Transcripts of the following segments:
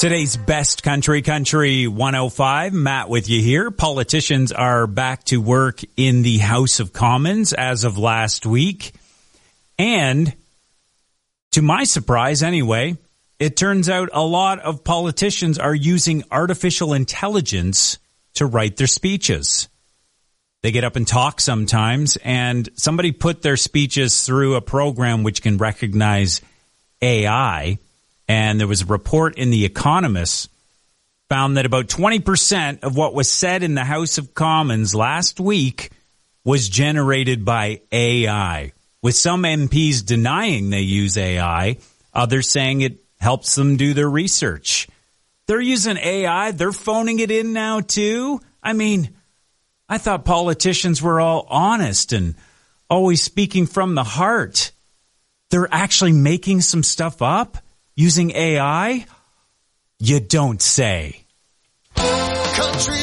Today's Best Country 105. Matt with you here. Politicians are back to work in the House of Commons as of last week. And to my surprise anyway, it turns out a lot of politicians are using artificial intelligence to write their speeches. They get up and talk sometimes, and somebody put their speeches through a program which can recognize AI. And there was a report in The Economist found that about 20% of what was said in the House of Commons last week was generated by AI, with some MPs denying they use AI, others saying it helps them do their research. They're using AI. They're phoning it in now, too. I mean, I thought politicians were all honest and always speaking from the heart. They're actually making some stuff up using AI? You don't say. Country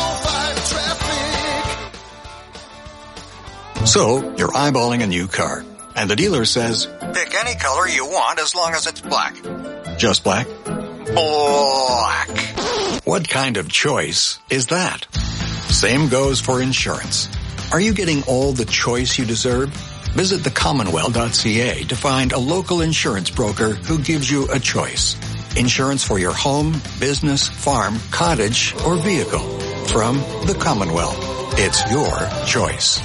105 traffic. So, you're eyeballing a new car, and the dealer says, pick any color you want as long as it's black. Just black? Black. What kind of choice is that? Same goes for insurance. Are you getting all the choice you deserve? Visit thecommonwealth.ca to find a local insurance broker who gives you a choice. Insurance for your home, business, farm, cottage, or vehicle. From the Commonwealth. It's your choice.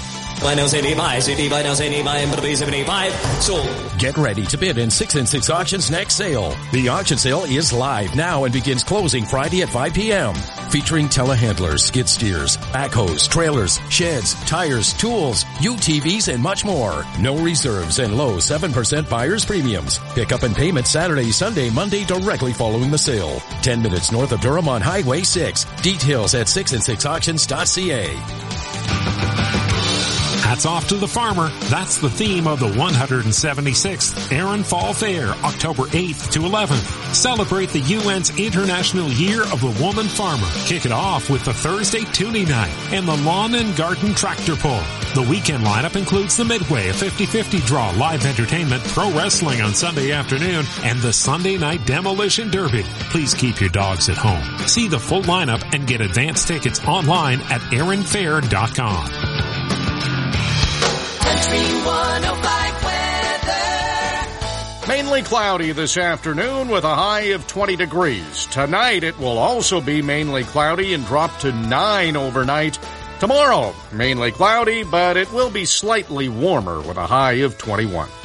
Get ready to bid in 6 and 6 Auctions next sale. The auction sale is live now and begins closing Friday at 5 p.m. Featuring telehandlers, skid steers, backhoes, trailers, sheds, tires, tools, UTVs, and much more. No reserves and low 7% buyer's premiums. Pickup and payment Saturday, Sunday, Monday directly following the sale. 10 minutes north of Durham on Highway 6. Details at 6and6auctions.ca. Hats off to the farmer. That's the theme of the 176th Erin Fall Fair, October 8th to 11th. Celebrate the UN's International Year of the Woman Farmer. Kick it off with the Thursday Toonie Night and the Lawn and Garden Tractor Pull. The weekend lineup includes the Midway, a 50-50 draw, live entertainment, pro wrestling on Sunday afternoon, and the Sunday Night Demolition Derby. Please keep your dogs at home. See the full lineup and get advance tickets online at erinfair.com. Country 105 weather. Mainly cloudy this afternoon with a high of 20 degrees. Tonight it will also be mainly cloudy and drop to 9 overnight. Tomorrow, mainly cloudy, but it will be slightly warmer with a high of 21.